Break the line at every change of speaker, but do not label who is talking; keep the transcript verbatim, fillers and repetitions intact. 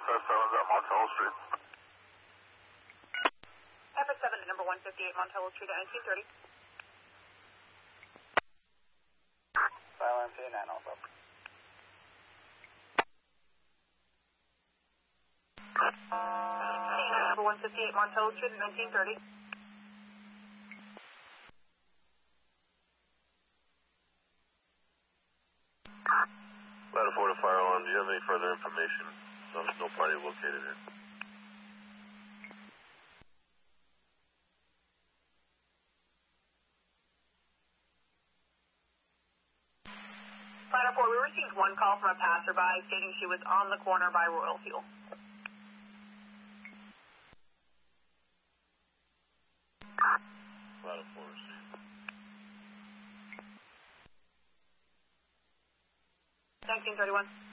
F S seven's at Montello Street.
F S seven at number one fifty-eight Montello Street at nineteen thirty.
Silent P nine also.
Number one fifty-eight Montello Street at nineteen thirty.
Ladder four to fire alarm. Do you have any further information? No, no party located here.
Ladder four, we received one call from a passerby stating she was on the corner by Royal Fuel.
Ladder four received.
nineteen thirty-one.